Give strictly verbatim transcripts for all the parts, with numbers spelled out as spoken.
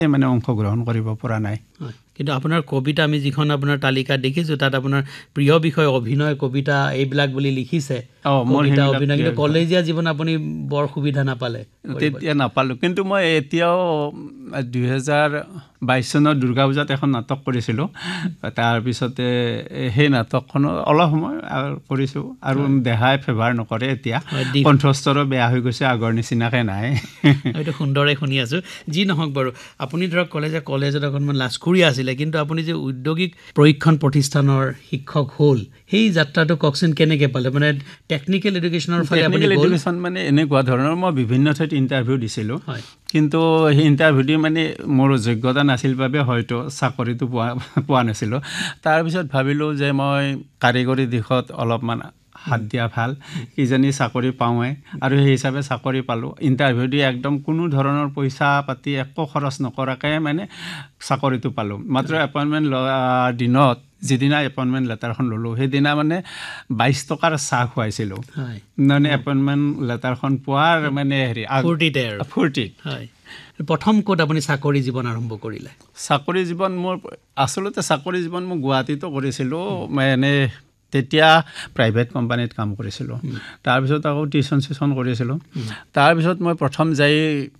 মানে অংশগ্ৰহণ কৰিব পৰা নাই। কিন্তু আপোনাৰ কবিতা আমি যিখন আপোনাৰ তালিকা দেখিছোঁ তাত আপোনাৰ প্ৰিয় বিষয় অভিনয় কবিতা এইবিলাক বুলি লিখিছে। কবিতা অভিনয় কিন্তু কলেজীয়া জীৱন আপুনি বৰ সুবিধা নাপালে। তেতিয়া নাপালোঁ, কিন্তু মই এতিয়াও দুই হাজাৰ বাইছ চনৰ দুৰ্গা পূজাত এখন নাটক কৰিছিলোঁ। তাৰপিছতে সেই নাটকখনো অলপ সময় কৰিছোঁ আৰু দেহাই ফেভাৰ নকৰে এতিয়া, কণ্ঠস্বৰো বেয়া হৈ গৈছে, আগৰ নিচিনাকৈ নাই। এইটো সুন্দৰে শুনি আছোঁ। যি নহওক বাৰু, আপুনি ধৰক ক'লে যে কলেজত অকণমান লাজকুৰীয়া আছিলে, কিন্তু আপুনি যে উদ্যোগিক প্ৰশিক্ষণ প্ৰতিষ্ঠানৰ শিক্ষক হ'ল, সেই যাত্ৰাটো কওকচোন কেনেকৈ পালে? মানে টেকনিকেল এডুকেশ্যনৰ ফালে আপুনি গ'ল? এডুকেশ্যন মানে এনেকুৱা ধৰণৰ, মই বিভিন্ন ঠাইত ইণ্টাৰভিউ দিছিলোঁ, কিন্তু সেই ইণ্টাৰভিউ দি মানে মোৰ যোগ্যতা নাছিল বাবে হয়তো চাকৰিটো পোৱা পোৱা নাছিলোঁ। তাৰপিছত ভাবিলোঁ যে মই কাৰিকৰী দিশত অলপমান হাত দিয়া ভাল, কিজানি চাকৰি পাওঁৱে, আৰু সেই হিচাপে চাকৰি পালোঁ। ইণ্টাৰভিউ দি একদম কোনো ধৰণৰ পইচা পাতি একো খৰচ নকৰাকৈ মানে চাকৰিটো পালোঁ। মাত্ৰ এপইণ্টমেণ্ট লোৱা দিনত যিদিনা এপইণ্টমেণ্ট লেটাৰখন ল'লোঁ, সেইদিনা মানে বাইছ টকাৰ চাহ খুৱাইছিলোঁ। মানে এপইণ্টমেণ্ট লেটাৰখন পোৱাৰ মানে হেৰি ফূৰ্তিতে আৰু ফূৰ্তিত। হয়। প্ৰথম ক'ত আপুনি চাকৰি জীৱন আৰম্ভ কৰিলে? চাকৰি জীৱন মোৰ আচলতে চাকৰি জীৱন মই গুৱাহাটীতো কৰিছিলোঁ। মানে তেতিয়া প্ৰাইভেট কোম্পানীত কাম কৰিছিলোঁ। তাৰপিছত আকৌ টিউশ্যন চিউশ্যন কৰিছিলোঁ। তাৰপিছত মই প্ৰথম যাই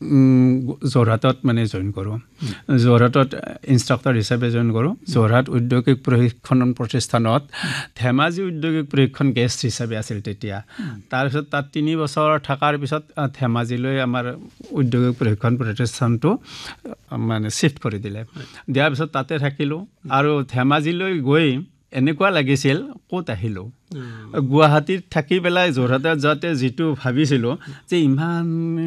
যোৰহাটত মানে জইন কৰোঁ। যোৰহাটত ইনষ্ট্ৰাক্টৰ হিচাপে জইন কৰোঁ। যোৰহাট উদ্যোগিক প্ৰশিক্ষণ প্ৰতিষ্ঠানত ধেমাজি উদ্যোগিক প্ৰশিক্ষণ গেষ্ট হিচাপে আছিল তেতিয়া। তাৰপিছত তাত তিনি বছৰ থকাৰ পিছত ধেমাজিলৈ আমাৰ উদ্যোগিক প্ৰশিক্ষণ প্ৰতিষ্ঠানটো মানে শ্বিফ্ট কৰি দিলে। দিয়াৰ পিছত তাতে থাকিলোঁ, আৰু ধেমাজিলৈ গৈ এনেকুৱা লাগিছিল ক'ত আহিলোঁ। গুৱাহাটীত থাকি পেলাই যোৰহাটত যাওঁতে যিটো ভাবিছিলোঁ যে ইমান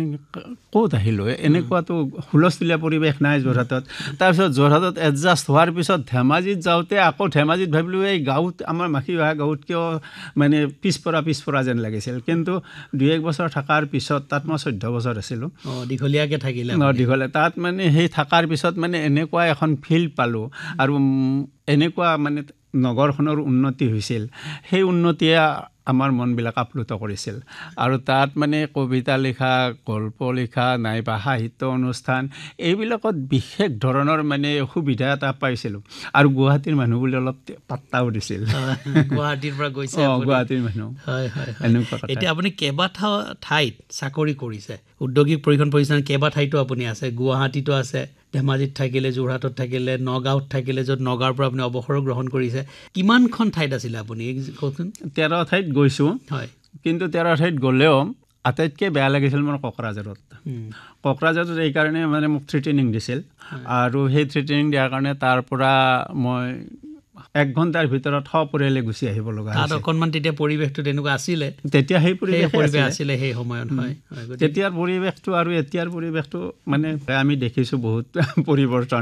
ক'ত আহিলোঁ, এনেকুৱাতো হুলস্থুলীয়া পৰিৱেশ নাই যোৰহাটত। তাৰপিছত যোৰহাটত এডজাষ্ট হোৱাৰ পিছত ধেমাজিত যাওঁতে আকৌ ধেমাজিত ভাবিলোঁ এই গাঁৱত আমাৰ মাখি অহা গাঁৱত কিয় মানে পিছপৰা পিছপৰা যেন লাগিছিল। কিন্তু দুই এক বছৰ থকাৰ পিছত, তাত মই চৈধ্য বছৰ আছিলোঁ। দীঘলীয়াকৈ থাকিলে? দীঘলীয়া। তাত মানে সেই থকাৰ পিছত মানে এনেকুৱা এখন ফিল্ড পালোঁ, আৰু এনেকুৱা মানে নগৰখনৰ উন্নতি হৈছিল। সেই উন্নতিয়ে আমাৰ মনবিলাক আপ্লুত কৰিছিল। আৰু তাত মানে কবিতা লিখা, গল্প লিখা, নাইবা সাহিত্য অনুষ্ঠান, এইবিলাকত বিশেষ ধৰণৰ মানে সুবিধা এটা পাইছিলোঁ। আৰু গুৱাহাটীৰ মানুহ বুলি অলপ পাত্তাও দিছিল। গুৱাহাটীৰ পৰা গৈছে? গুৱাহাটীৰ মানুহ। হয় হয়। এনেকুৱা কথা। এতিয়া আপুনি কেইবাটাও ঠাইত চাকৰি কৰিছে, উদ্যোগিক প্ৰশিক্ষণ প্ৰতিষ্ঠান কেইবা ঠাইতো আপুনি আছে। গুৱাহাটীতো আছে, ধেমাজিত থাকিলে, যোৰহাটত থাকিলে, নগাঁৱত থাকিলে, য'ত নগাঁৱৰ পৰা আপুনি অৱসৰো গ্ৰহণ কৰিছে। কিমানখন ঠাইত আছিলে আপুনি কওকচোন? তেৰ ঠাইত গৈছোঁ। হয়। কিন্তু তেৰ ঠাইত গ'লেও আটাইতকৈ বেয়া লাগিছিল মোৰ কোকৰাঝাৰত। কোকৰাঝাৰত এইকাৰণে মানে মোক থ্ৰেটেনিং দিছিল, আৰু সেই থ্ৰেটেনিং দিয়াৰ কাৰণে তাৰ পৰা মই এক ঘণ্টাৰ ভিতৰত সপৰিয়ালে গুচি আহিব লগা হৈছিল। তাত অকণমান তেতিয়া পৰিৱেশটো তেনেকুৱা আছিলে? তেতিয়া সেই পৰিৱেশ আছিলে সেই সময়ত। হয়। তেতিয়াৰ পৰিৱেশটো আৰু এতিয়াৰ পৰিৱেশটো মানে আমি দেখিছোঁ বহুত পৰিৱৰ্তন।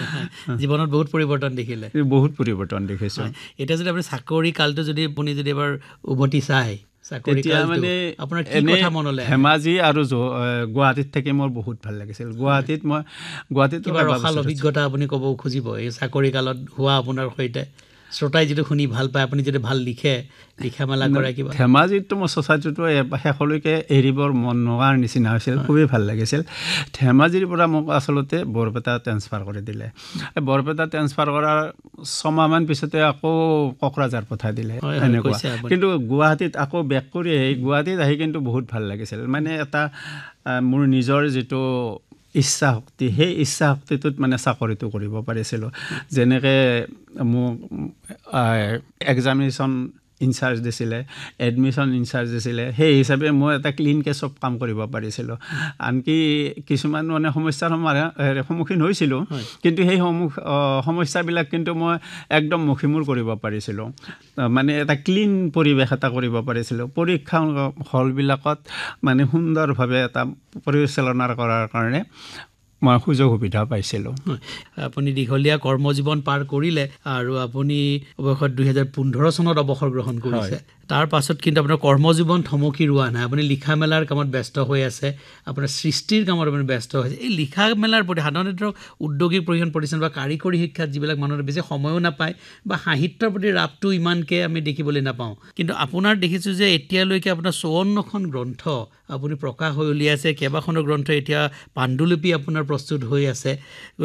জীৱনত বহুত পৰিৱৰ্তন দেখিলে? বহুত পৰিৱৰ্তন দেখিছোঁ। এতিয়া যদি আপুনি চাকৰি কালটো যদি আপুনি যদি এবাৰ উভতি চায়, তেতিয়া মানে আপোনাৰ কি কথা মনলৈ? ধেমাজি আৰু গুৱাহাটীত থাকি মোৰ বহুত ভাল লাগিছিল। গুৱাহাটীত মই গুৱাহাটীত কিবা ৰসাল অভিজ্ঞতা আপুনি ক'ব খুজিব এই চাকৰি কালত হোৱা আপোনাৰ সৈতে? শ্ৰোতাই যিটো শুনি ভাল পায়, আপুনি যদি ভাল লিখে, লিখা মেলা কৰে কিবা? ধেমাজিততো মোৰ ছ'চাইটিটো শেষলৈকে এৰিবৰ মন নোহোৱাৰ নিচিনা হৈছিল, খুবেই ভাল লাগিছিল। ধেমাজিৰ পৰা মোক আচলতে বৰপেটা ট্ৰেন্সফাৰ কৰি দিলে। বৰপেটা ট্ৰেন্সফাৰ কৰাৰ ছমাহমান পিছতে আকৌ কোকৰাঝাৰ পঠাই দিলে। এনেকুৱা। কিন্তু গুৱাহাটীত আকৌ বেক কৰি আহি গুৱাহাটীত আহি কিন্তু বহুত ভাল লাগিছিল। মানে এটা মোৰ নিজৰ যিটো ইচ্ছা শক্তি, সেই ইচ্ছা শক্তিটোত মানে চাকৰিটো কৰিব পাৰিছিলোঁ। যেনেকৈ মোক এক্সামিনেশ্যন ইনচাৰ্জ দিছিলে, এডমিশ্যন ইনচাৰ্জ দিছিলে, সেই হিচাপে মই এটা ক্লিনকৈ চব কাম কৰিব পাৰিছিলোঁ। আনকি কিছুমান মানে সমস্যাৰ সন্মুখীন হৈছিলোঁ, কিন্তু সেই সমুখ সমস্যাবিলাক কিন্তু মই একদম মষিমূৰ কৰিব পাৰিছিলোঁ। মানে এটা ক্লিন পৰিৱেশ এটা কৰিব পাৰিছিলোঁ। পৰীক্ষা হলবিলাকত মানে সুন্দৰভাৱে এটা পৰিচালনা কৰাৰ কাৰণে মই সুযোগ সুবিধা পাইছিলোঁ। আপুনি দীঘলীয়া কৰ্মজীৱন পাৰ কৰিলে, আৰু আপুনি অৱশেষত দুহেজাৰ পোন্ধৰ চনত অৱসৰ গ্ৰহণ কৰিছে। তাৰ পাছত কিন্তু আপোনাৰ কৰ্মজীৱন থমকি ৰোৱা নাই। আপুনি লিখা মেলাৰ কামত ব্যস্ত হৈ আছে, আপোনাৰ সৃষ্টিৰ কামত আপুনি ব্যস্ত হৈছে। এই লিখা মেলাৰ প্ৰতি সাধাৰণতে ধৰক উদ্যোগিক প্ৰশিক্ষণ প্ৰতিষ্ঠান বা কাৰিকৰী শিক্ষাত যিবিলাক মানুহৰ বেছি সময়ো নাপায়, বা সাহিত্যৰ প্ৰতি ৰাপটো ইমানকৈ আমি দেখিবলৈ নাপাওঁ, কিন্তু আপোনাৰ দেখিছোঁ যে এতিয়ালৈকে আপোনাৰ চৌৱন্নখন গ্ৰন্থ আপুনি প্ৰকাশ হৈ উলিয়াইছে। কেইবাখনো গ্ৰন্থ এতিয়া পাণ্ডুলিপি আপোনাৰ প্ৰস্তুত হৈ আছে।